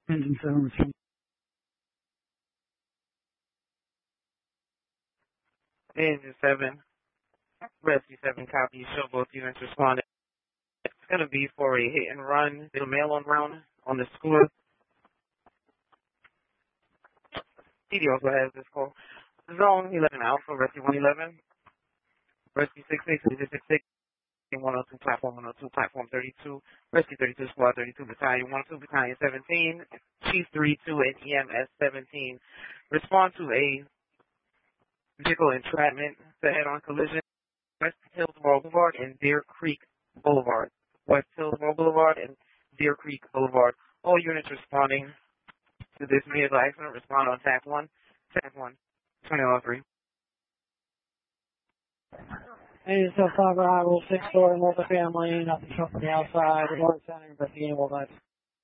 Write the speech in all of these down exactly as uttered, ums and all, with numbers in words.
Engine seven. Engine seven, Rescue seven, copy. Show both units responded. It's going to be for a hit and run, the mail on round on the scooter. C D also has this call. Zone eleven Alpha, Rescue one eleven, Rescue six six, six six, one oh two, Platform one oh two, Platform thirty-two, Rescue thirty-two, Squad thirty-two, Battalion one oh two, Battalion seventeen, Chief thirty-two, and E M S seventeen. Respond to a vehicle entrapment to head-on collision, West Hillsborough Boulevard and Deer Creek Boulevard. West Hillsborough Boulevard and Deer Creek Boulevard. All units responding to this vehicle accident respond on TAC one, TAC one, twenty oh three. Eight so five arrival, six story multifamily, nothing shown from the outside, report center, investigating all that.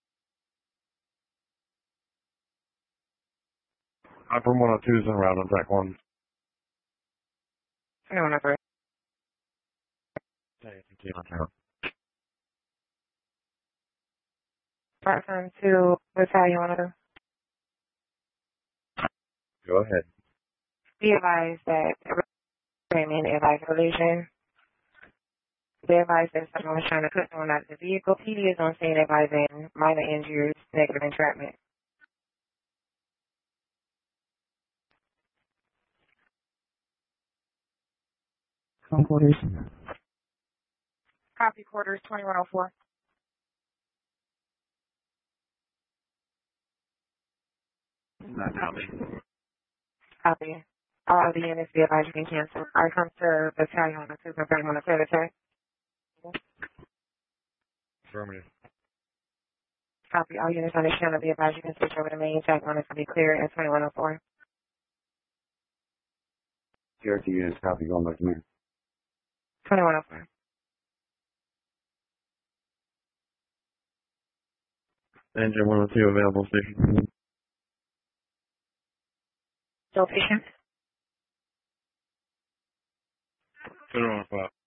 I'm from one oh two is en route on track one. twenty-one oh three. Okay, thank you. On track. Platform two, Battalion one oh two. Go ahead. Be advised that in advised collision. Be advised that someone was trying to put someone out of the vehicle. P D is on scene advising minor injuries, negative entrapment. Some quarters. Copy quarters twenty-one oh four. Not copy. Copy. All other units be advised you can cancel. I come to Battalion one oh two, confirm on the clear attack. Affirmative. Copy. All units on the channel be advised you can switch over to main attack one to be clear at twenty-one oh four. T R T units copy going back to me. twenty-one oh four. Engine one oh two available station. Still patient? Put it on five.